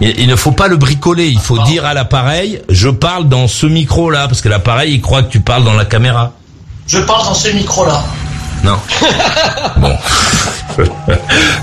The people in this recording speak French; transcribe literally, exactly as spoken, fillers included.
Il, il ne faut pas le bricoler, il faut dire à l'appareil, je parle dans ce micro-là, parce que l'appareil, il croit que tu parles dans la caméra. Je parle dans ce micro-là. Non. Bon.